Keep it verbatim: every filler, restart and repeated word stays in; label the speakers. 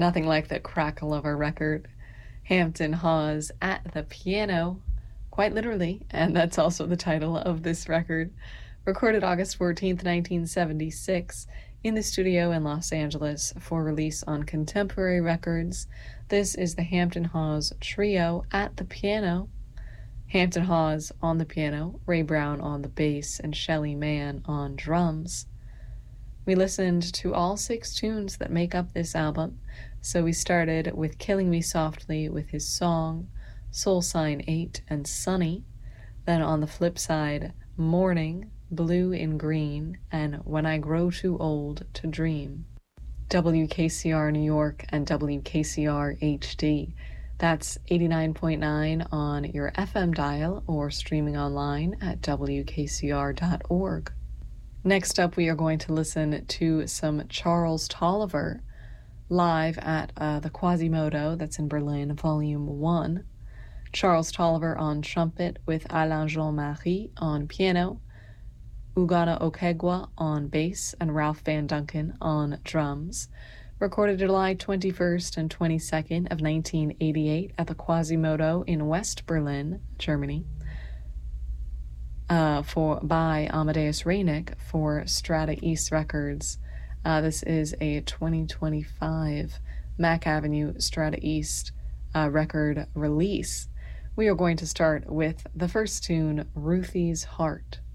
Speaker 1: Nothing like the crackle of a record. Hampton Hawes at the piano, quite literally, and that's also the title of this record. Recorded August fourteenth, nineteen seventy-six, in the studio in Los Angeles for release on Contemporary Records. This is the Hampton Hawes Trio at the piano. Hampton Hawes on the piano, Ray Brown on the bass, and Shelly Manne on drums. We listened to all six tunes that make up this album, so we started with Killing Me Softly with his song, Soul Sign eight and Sunny, then on the flip side, Morning, Blue in Green, and When I Grow Too Old to Dream. W K C R New York and W K C R H D. That's eighty-nine point nine on your F M dial or streaming online at W K C R dot org. Next up, we are going to listen to some Charles Tolliver live at uh, the Quasimodo, that's in Berlin, Volume one. Charles Tolliver on trumpet with Alain Jean-Marie on piano, Ugonna Okegwa on bass, and Ralph Van Duncan on drums. Recorded July twenty-first and twenty-second of nineteen eighty-eight at the Quasimodo in West Berlin, Germany, uh, for by Amadeus Reynick for Strata East Records. Uh, this is a twenty twenty-five Mack Avenue Strata East uh, record release. We are going to start with the first tune, Ruthie's Heart.